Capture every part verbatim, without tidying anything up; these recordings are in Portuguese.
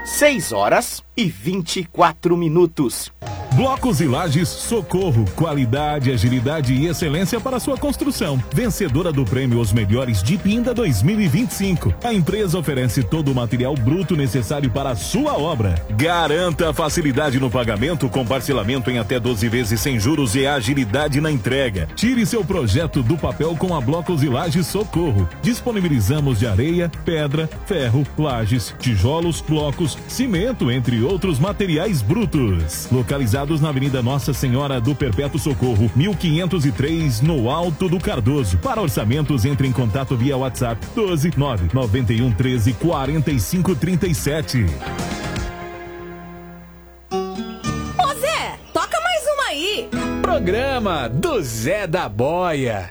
seis horas e vinte e quatro minutos. Blocos e Lajes Socorro, qualidade, agilidade e excelência para sua construção. Vencedora do prêmio Os Melhores de Pinda dois mil e vinte e cinco. A empresa oferece todo o material bruto necessário para a sua obra. Garanta a facilidade no pagamento com parcelamento em até doze vezes sem juros e agilidade na entrega. Tire seu projeto do papel com a Blocos e Lajes Socorro. Disponibilizamos de areia, pedra, ferro, lajes, tijolos, blocos, cimento, entre outros materiais brutos. Localizado na Avenida Nossa Senhora do Perpétuo Socorro, mil quinhentos e três, no Alto do Cardoso. Para orçamentos, entre em contato via WhatsApp doze nove nove um treze quarenta e cinco trinta e sete. Ô Zé, toca mais uma aí. Programa do Zé da Boia.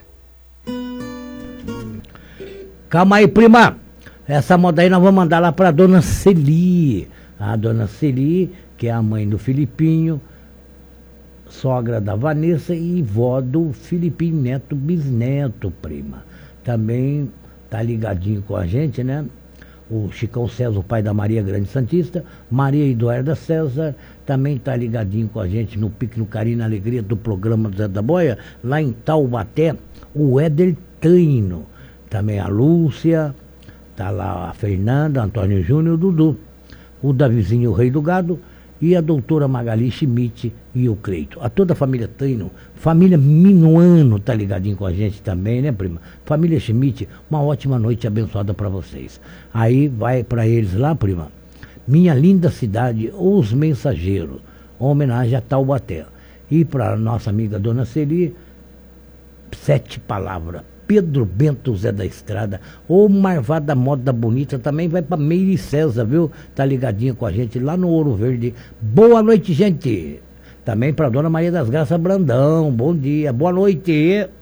Calma aí, prima. Essa moda aí nós vamos mandar lá pra dona Celi. A dona Celi, que é a mãe do Filipinho, sogra da Vanessa e vó do Filipinho Neto, bisneto, prima. Também tá ligadinho com a gente, né? O Chicão César, o pai da Maria Grande Santista, Maria Eduarda César, também tá ligadinho com a gente no Pique, no Carinho, na Alegria do programa do Zé da Boia, lá em Taubaté, o Éder Taino. Também a Lúcia, tá lá a Fernanda, Antônio Júnior, o Dudu, o Davizinho, o Rei do Gado, e a doutora Magali Schmidt e o Cleito. A toda a família Taino, família Minuano tá ligadinho com a gente também, né, prima? Família Schmidt, uma ótima noite abençoada para vocês. Aí vai para eles lá, prima, Minha Linda Cidade, Os Mensageiros, homenagem a Taubaté. E para nossa amiga Dona Celi, Sete Palavras, Pedro Bento Zé da Estrada, ou Marvada Moda Bonita, também vai para Meire César, viu? Tá ligadinho com a gente lá no Ouro Verde. Boa noite, gente. Também para Dona Maria das Graças Brandão, bom dia, boa noite.